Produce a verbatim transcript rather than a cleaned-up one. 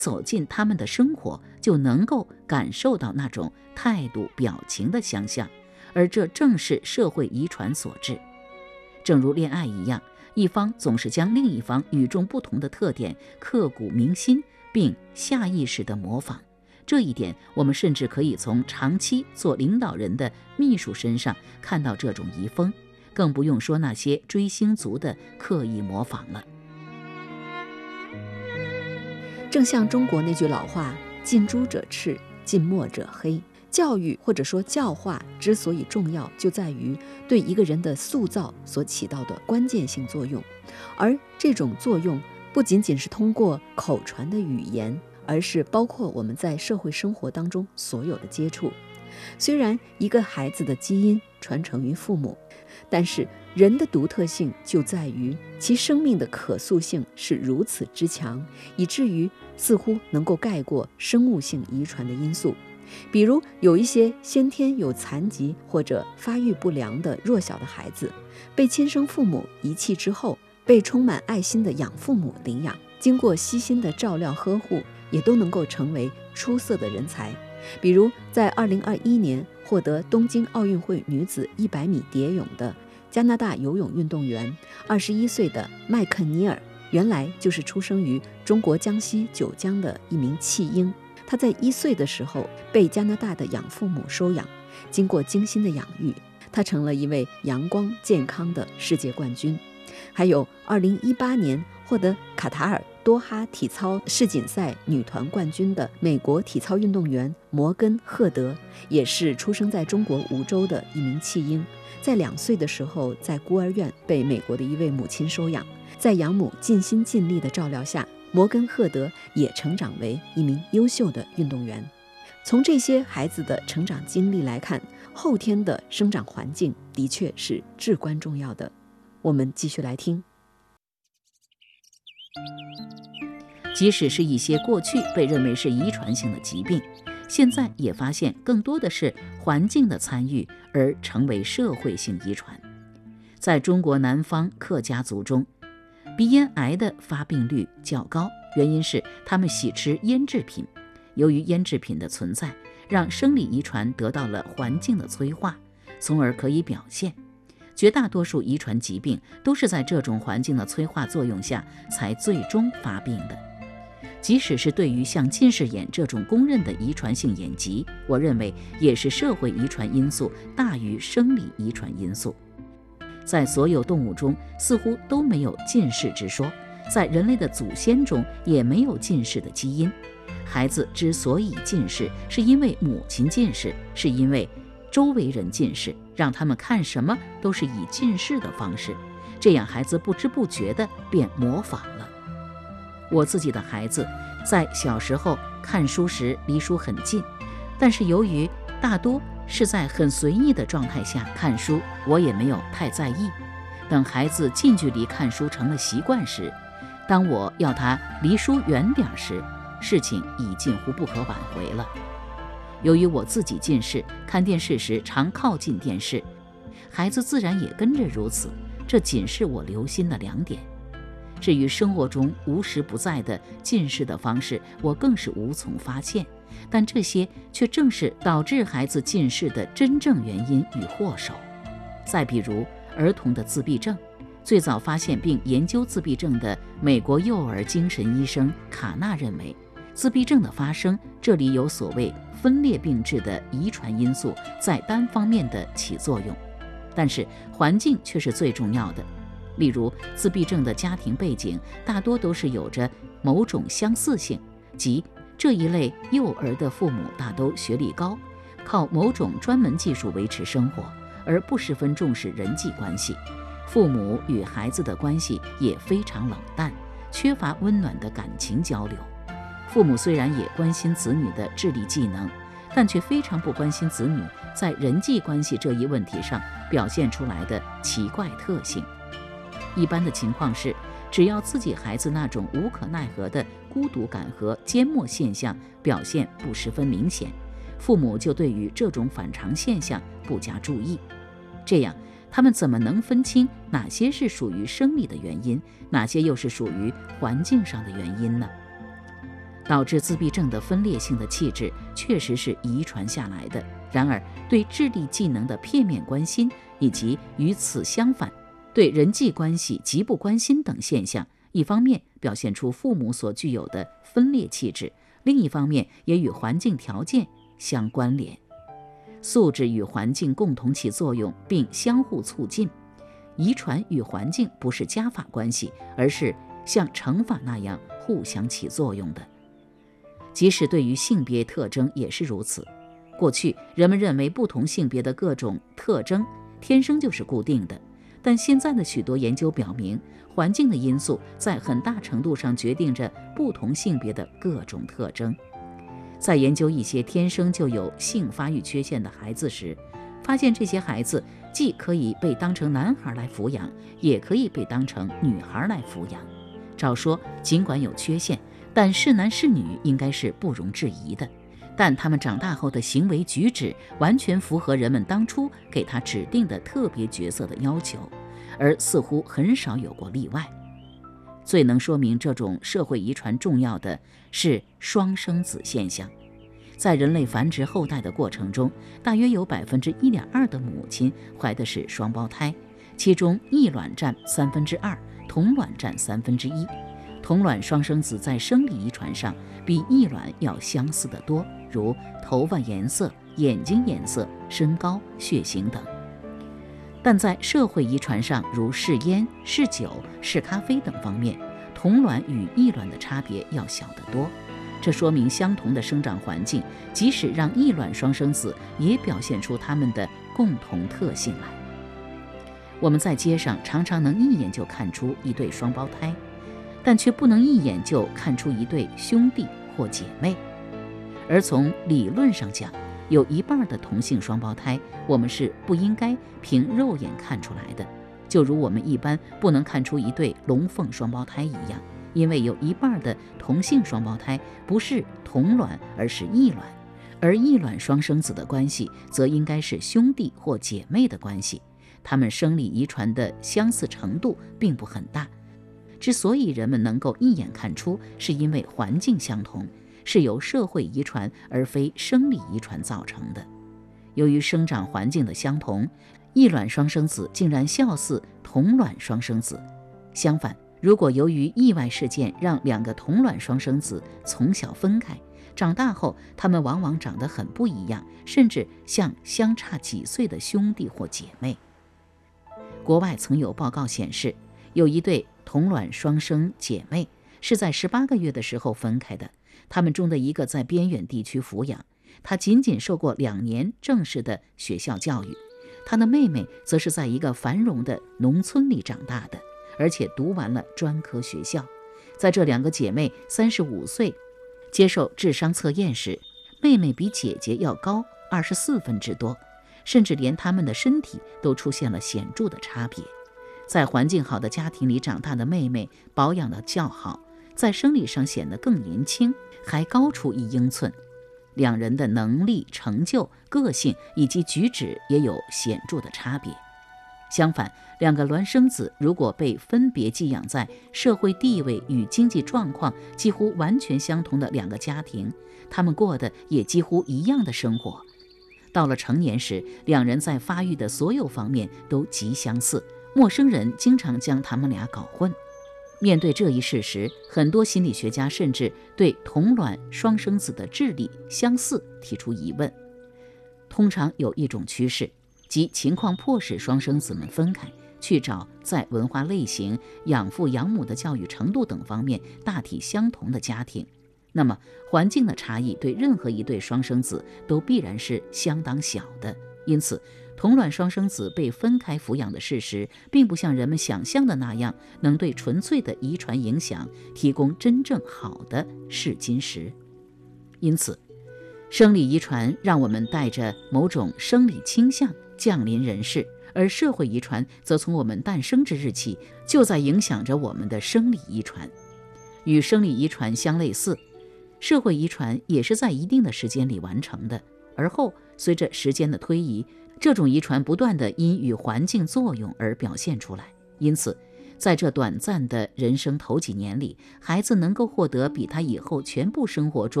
走进他们的生活，就能够感受到那种态度表情的相像，而这正是社会遗传所致。正如恋爱一样，一方总是将另一方与众不同的特点刻骨铭心，并下意识地模仿。这一点我们甚至可以从长期做领导人的秘书身上看到这种遗风，更不用说那些追星族的刻意模仿了。 正像中国那句老话，近朱者赤，近墨者黑。教育或者说教化之所以重要，就在于对一个人的塑造所起到的关键性作用。而这种作用不仅仅是通过口传的语言，而是包括我们在社会生活当中所有的接触。虽然一个孩子的基因传承于父母，但是人的独特性就在于其生命的可塑性是如此之强，以至于似乎能够盖过生物性遗传的因素。比如有一些先天有残疾或者发育不良的弱小的孩子，被亲生父母遗弃之后，被充满爱心的养父母领养，经过悉心的照料呵护，也都能够成为出色的人才。比如在二零二一年获得东京奥运会女子一百米蝶泳的加拿大游泳运动员，二十一岁的麦肯尼尔，原来就是出生于中国江西九江的一名弃婴。他在一岁的时候被加拿大的养父母收养，经过精心的养育，他成了一位阳光健康的世界冠军。还有二零一八年获得卡塔尔多哈体操世锦赛女团冠军的美国体操运动员摩根·赫德，也是出生在中国梧州的一名弃婴，在两岁的时候在孤儿院被美国的一位母亲收养，在养母尽心尽力的照料下，摩根·赫德也成长为一名优秀的运动员。从这些孩子的成长经历来看，后天的生长环境的确是至关重要的。我们继续来听。 即使是一些过去被认为是遗传性的疾病，现在也发现更多的是环境的参与而成为社会性遗传。在中国南方客家族中，鼻咽癌的发病率较高，原因是他们喜吃腌制品。由于腌制品的存在，让生理遗传得到了环境的催化，从而可以表现。绝大多数遗传疾病都是在这种环境的催化作用下才最终发病的。即使是对于像近视眼这种公认的遗传性眼疾，我认为也是社会遗传因素大于生理遗传因素。在所有动物中似乎都没有近视之说，在人类的祖先中也没有近视的基因。孩子之所以近视，是因为母亲近视，是因为周围人近视，让他们看什么都是以近视的方式，这样孩子不知不觉地便模仿了。我自己的孩子在小时候看书时离书很近，但是由于大多是在很随意的状态下看书，我也没有太在意。等孩子近距离看书成了习惯时，当我要他离书远点时，事情已近乎不可挽回了。由于我自己近视，看电视时常靠近电视，孩子自然也跟着如此，这仅是我留心的两点。至于生活中无时不在的近视的方式，我更是无从发现，但这些却正是导致孩子近视的真正原因与祸首。再比如儿童的自闭症，最早发现并研究自闭症的美国幼儿精神医生卡纳认为，自闭症的发生，这里有所谓分裂并置的遗传因素在单方面的起作用，但是环境却是最重要的。例如自闭症的家庭背景大多都是有着某种相似性，即这一类幼儿的父母大都学历高，靠某种专门技术维持生活，而不十分重视人际关系。父母与孩子的关系也非常冷淡，缺乏温暖的感情交流。父母虽然也关心子女的智力技能，但却非常不关心子女在人际关系这一问题上表现出来的奇怪特性。一般的情况是，只要自己孩子那种无可奈何的孤独感和缄默现象表现不十分明显，父母就对于这种反常现象不加注意。这样他们怎么能分清哪些是属于生理的原因，哪些又是属于环境上的原因呢？ 导致自闭症的分裂性的气质确实是遗传下来的。然而，对智力技能的片面关心，以及与此相反，对人际关系极不关心等现象，一方面表现出父母所具有的分裂气质，另一方面也与环境条件相关联。素质与环境共同起作用，并相互促进。遗传与环境不是加法关系，而是像乘法那样互相起作用的。即使对于性别特征也是如此。过去人们认为不同性别的各种特征天生就是固定的，但现在的许多研究表明，环境的因素在很大程度上决定着不同性别的各种特征。在研究一些天生就有性发育缺陷的孩子时，发现这些孩子既可以被当成男孩来抚养，也可以被当成女孩来抚养。照说尽管有缺陷，但是男是女应该是不容置疑的，但他们长大后的行为举止完全符合人们当初给他指定的特别角色的要求，而似乎很少有过例外。最能说明这种社会遗传重要的是双生子现象。在人类繁殖后代的过程中，大约有 百分之一点二 的母亲怀的是双胞胎，其中异卵占三分之二，同卵占三分之一。同卵双生子在生理遗传上比异卵要相似得多，如头发颜色、眼睛颜色、身高、血型等。但在社会遗传上，如嗜烟、嗜酒、嗜咖啡等方面，同卵与异卵的差别要小得多。这说明相同的生长环境，即使让异卵双生子也表现出它们的共同特性来。我们在街上常常能一眼就看出一对双胞胎，但却不能一眼就看出一对兄弟或姐妹。而从理论上讲，有一半的同性双胞胎我们是不应该凭肉眼看出来的，就如我们一般不能看出一对龙凤双胞胎一样，因为有一半的同性双胞胎不是同卵而是异卵，而异卵双生子的关系则应该是兄弟或姐妹的关系，他们生理遗传的相似程度并不很大。之所以人们能够一眼看出，是因为环境相同，是由社会遗传而非生理遗传造成的。由于生长环境的相同，异卵双生子竟然笑似同卵双生子。相反，如果由于意外事件让两个同卵双生子从小分开，长大后他们往往长得很不一样，甚至像相差几岁的兄弟或姐妹。国外曾有报告显示，有一对同卵双生姐妹是在十八个月的时候分开的，他们中的一个在边远地区抚养，她仅仅受过两年正式的学校教育，她的妹妹则是在一个繁荣的农村里长大的，而且读完了专科学校。在这两个姐妹三十五岁接受智商测验时，妹妹比姐姐要高二十四分之多，甚至连她们的身体都出现了显著的差别。在环境好的家庭里长大的妹妹保养得较好，在生理上显得更年轻，还高出一英寸。两人的能力、成就、个性以及举止也有显著的差别。相反，两个孪生子如果被分别寄养在社会地位与经济状况几乎完全相同的两个家庭，他们过的也几乎一样的生活。到了成年时，两人在发育的所有方面都极相似，陌生人经常将他们俩搞混。面对这一事实，很多心理学家甚至对同卵双生子的智力相似提出疑问。通常有一种趋势，即情况迫使双生子们分开，去找在文化类型、养父养母的教育程度等方面大体相同的家庭。那么环境的差异对任何一对双生子都必然是相当小的，因此同卵双生子被分开抚养的事实，并不像人们想象的那样，能对纯粹的遗传影响提供真正好的试金石。因此，生理遗传让我们带着某种生理倾向降临人世，而社会遗传则从我们诞生之日起就在影响着我们的生理遗传。与生理遗传相类似，社会遗传也是在一定的时间里完成的，而后随着时间的推移，这种遗传不断地因与环境作用而表现出来。因此， 在这短暂的人生头几年里，孩子能够获得比他以后全部生活中